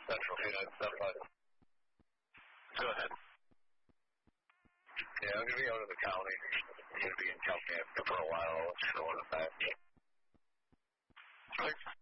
Central Phoenix, 75. Go ahead. Yeah, I'm going to be out of the county. I'm going to be in California for a while. So I want to back. Thanks.